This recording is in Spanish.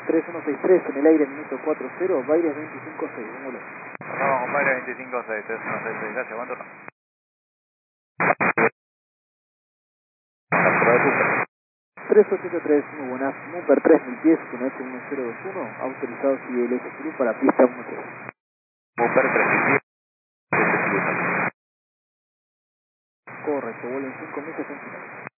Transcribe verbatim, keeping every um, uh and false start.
tres uno seis tres en el aire, minuto cuatro cero, Baires veinticinco seis, un vuelo. Vamos con Baires veinticinco seis, tres uno seis seis, gracias, buen turno. tres ocho ocho tres, muy buenas, Mumper tres mil pies con H uno cero dos uno, autorizados y el S Cruz para pista uno tres. Mumper tres mil pies. Correcto, vuelo en cinco mil sesenta y nueve.